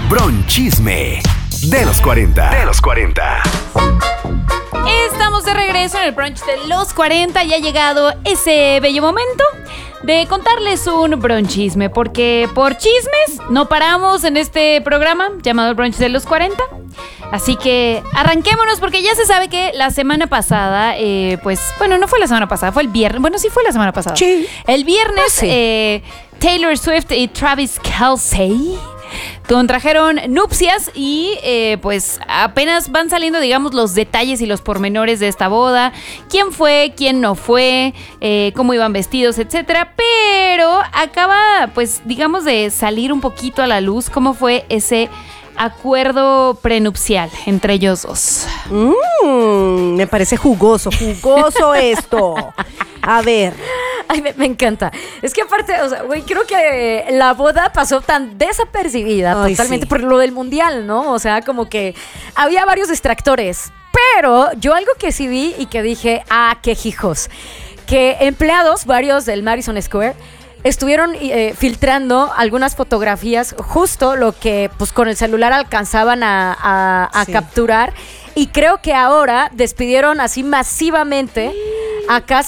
Bronchisme de los 40. Estamos de regreso en el brunch de los 40 y ha llegado ese bello momento de contarles un bronchisme, porque por chismes no paramos en este programa llamado el brunch de los 40. Así que arranquémonos, porque ya se sabe que la semana pasada, no fue la semana pasada, fue el viernes. Bueno, sí fue la semana pasada. Sí. El viernes, sí. Taylor Swift y Travis Kelce contrajeron nupcias y pues apenas van saliendo, digamos, los detalles y los pormenores de esta boda. Quién fue, quién no fue, cómo iban vestidos, etcétera. Pero acaba, pues, digamos, de salir un poquito a la luz cómo fue ese acuerdo prenupcial entre ellos dos. Me parece jugoso esto. A ver. Ay, me encanta. Es que aparte, o sea, güey, creo que la boda pasó tan desapercibida totalmente por lo del mundial, ¿no? O sea, como que había varios distractores. Pero yo algo que sí vi y que dije, qué hijos. Que empleados, varios del Madison Square, estuvieron filtrando algunas fotografías, justo lo que pues con el celular alcanzaban a capturar. Y creo que ahora despidieron así masivamente a casi